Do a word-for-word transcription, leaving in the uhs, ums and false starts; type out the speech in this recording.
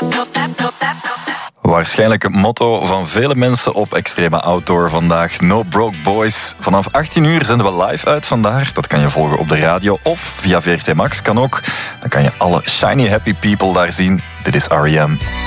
Waarschijnlijk het motto van vele mensen op Extreme Outdoor vandaag. No Broke Boys. Vanaf achttien uur zenden we live uit vandaag. Dat kan je volgen op de radio of via V R T Max kan ook. Dan kan je alle shiny happy people daar zien. Dit is R E M.